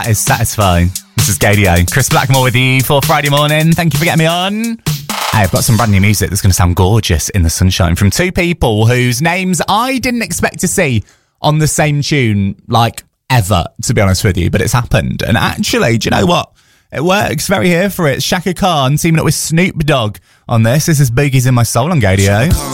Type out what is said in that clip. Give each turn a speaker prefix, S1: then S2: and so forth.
S1: That is satisfying. This is Gadio. Chris Blackmore with you for Friday morning. Thank you for getting me on. Hey, I've got some brand new music that's going to sound gorgeous in the sunshine from two people whose names I didn't expect to see on the same tune, like, ever, to be honest with you, but it's happened. And actually, do you know what? It works. Very here for it. Shaka Khan teaming up with Snoop Dogg on this. This is Boogie's in My Soul on Gadio.